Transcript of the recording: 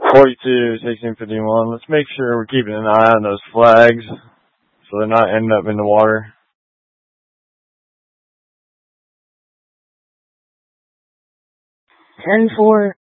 42, 1651. Let's make sure we're keeping an eye on those flags so they're not ending up in the water. Ten four.